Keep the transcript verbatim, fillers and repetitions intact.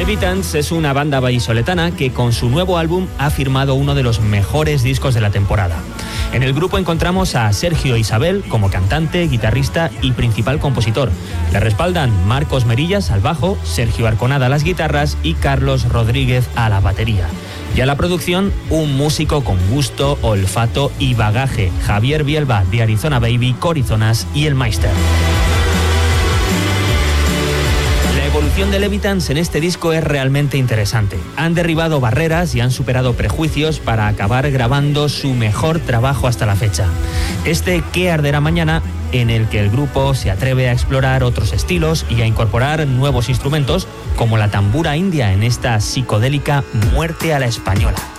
Levitans es una banda vallisoletana que con su nuevo álbum ha firmado uno de los mejores discos de la temporada. En el grupo encontramos a Sergio Isabel como cantante, guitarrista y principal compositor. Le respaldan Marcos Merillas al bajo, Sergio Arconada a las guitarras y Carlos Rodríguez a la batería. Y a la producción, un músico con gusto, olfato y bagaje, Javier Bielba de Arizona Baby, Corizonas y El Meister. La evolución de Levitans en este disco es realmente interesante. Han derribado barreras y han superado prejuicios para acabar grabando su mejor trabajo hasta la fecha. Este ¿Qué arderá mañana?, en el que el grupo se atreve a explorar otros estilos y a incorporar nuevos instrumentos como la tambura india en esta psicodélica Muerte a la Española.